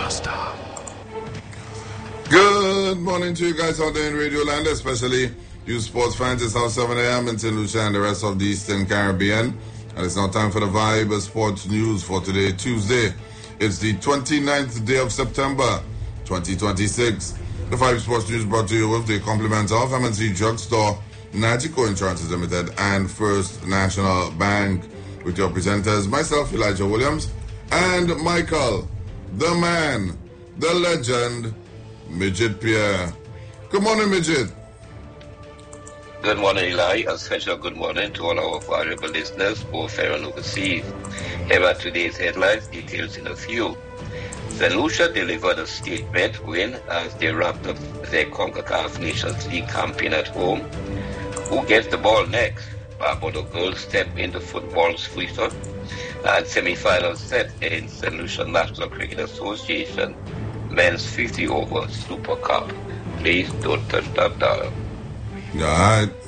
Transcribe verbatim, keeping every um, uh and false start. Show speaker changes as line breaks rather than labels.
Rasta.
Good morning to you guys out there in Radio Land, especially you sports fans. It's now seven a.m. in Saint Lucia and the rest of the Eastern Caribbean. And it's now time for the Vibe Sports News for today, Tuesday. It's the twenty-ninth day of September, twenty twenty-six. The Vibe Sports News brought to you with the compliments of M and C Drugstore, Nagico Insurances Limited, and First National Bank. With your presenters, myself, Elijah Williams, and Michael, the man, the legend, Midget Pierre. Good morning, Midget.
Good morning, Eli. A special good morning to all our valuable listeners, both here and overseas. Here are today's headlines, details in a few. Saint Lucia delivered a statement win as they wrapped up their CONCACAF Nations League campaign at home. Who gets the ball next? Barbados girls step into football's future. And semi-final set in Saint Lucia National Cricket Association Men's fifty over Super Cup. Please don't touch that dial.
All right.